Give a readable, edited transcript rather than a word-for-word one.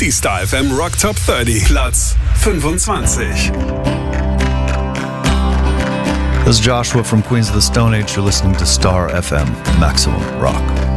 Die Star FM Rock Top 30, Platz 25. This is Joshua from Queens of the Stone Age. You're listening to Star FM, Maximum Rock.